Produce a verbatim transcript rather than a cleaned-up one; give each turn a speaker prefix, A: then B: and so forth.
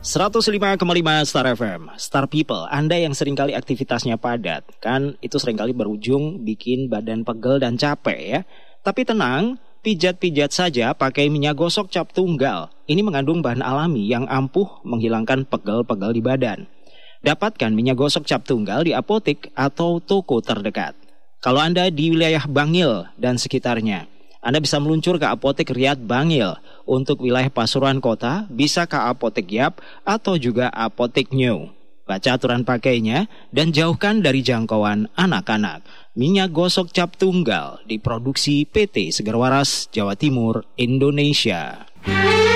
A: seratus lima koma lima Star F M, Star People. Anda yang seringkali aktivitasnya padat, kan itu seringkali berujung bikin badan pegel dan capek ya. Tapi tenang, pijat-pijat saja pakai minyak gosok cap tunggal. Ini mengandung bahan alami yang ampuh menghilangkan pegel-pegel di badan. Dapatkan minyak gosok cap tunggal di apotek atau toko terdekat. Kalau Anda di wilayah Bangil dan sekitarnya, Anda bisa meluncur ke apotek Riyad Bangil. Untuk wilayah Pasuruan Kota, bisa ke apotek Yap atau juga apotek New. Baca aturan pakainya dan jauhkan dari jangkauan anak-anak. Minyak gosok cap tunggal diproduksi P T Segar Waras, Jawa Timur, Indonesia.